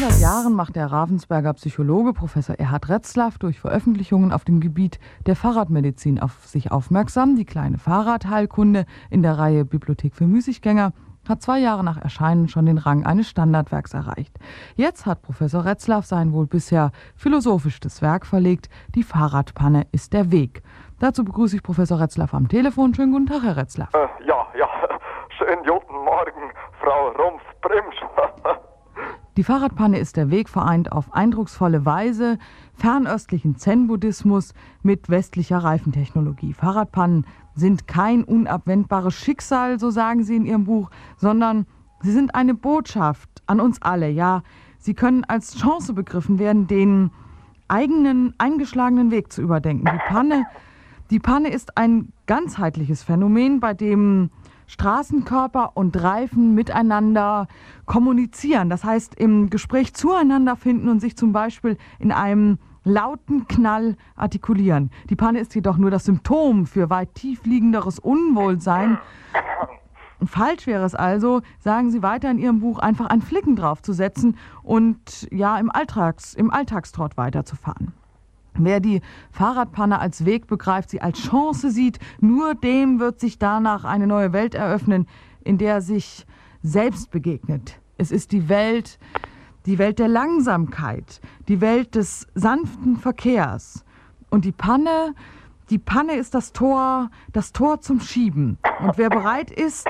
seit Jahren macht der Ravensberger Psychologe Professor Erhard Retzlaff durch Veröffentlichungen auf dem Gebiet der Fahrradmedizin auf sich aufmerksam. Die kleine Fahrradheilkunde in der Reihe Bibliothek für Müßiggänger hat 2 Jahre nach Erscheinen schon den Rang eines Standardwerks erreicht. Jetzt hat Professor Retzlaff sein wohl bisher philosophischstes Werk verlegt. Die Fahrradpanne ist der Weg. Dazu begrüße ich Professor Retzlaff am Telefon. Schönen guten Tag, Herr Retzlaff. Ja, schönen guten Morgen, Frau Rumpf-Primsch. Die Fahrradpanne ist der Weg vereint auf eindrucksvolle Weise fernöstlichen Zen-Buddhismus mit westlicher Reifentechnologie. Fahrradpannen sind kein unabwendbares Schicksal, so sagen Sie in Ihrem Buch, sondern sie sind eine Botschaft an uns alle. Ja, sie können als Chance begriffen werden, den eigenen eingeschlagenen Weg zu überdenken. Die Panne ist ein ganzheitliches Phänomen, bei dem Straßenkörper und Reifen miteinander kommunizieren. Das heißt, im Gespräch zueinander finden und sich zum Beispiel in einem lauten Knall artikulieren. Die Panne ist jedoch nur das Symptom für weit tiefliegenderes Unwohlsein. Falsch wäre es also, sagen Sie weiter in Ihrem Buch, einfach einen Flicken draufzusetzen und ja im Alltagstrott weiterzufahren. Wer die Fahrradpanne als Weg begreift, sie als Chance sieht, nur dem wird sich danach eine neue Welt eröffnen, in der er sich selbst begegnet. Es ist die Welt der Langsamkeit, die Welt des sanften Verkehrs. Und die Panne ist das Tor zum Schieben. Und wer bereit ist,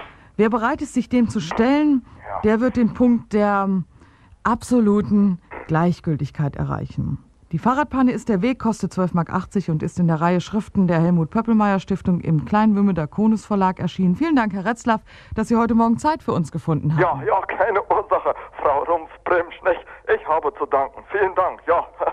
sich dem zu stellen, der wird den Punkt der absoluten Gleichgültigkeit erreichen. Die Fahrradpanne ist der Weg, kostet 12,80 Mark und ist in der Reihe Schriften der Helmut-Pöppelmeier-Stiftung im Kleinwümme Konus Verlag erschienen. Vielen Dank, Herr Retzlaff, dass Sie heute Morgen Zeit für uns gefunden haben. Ja, keine Ursache, Frau Rumpf-Primsch. Ich habe zu danken. Vielen Dank, ja.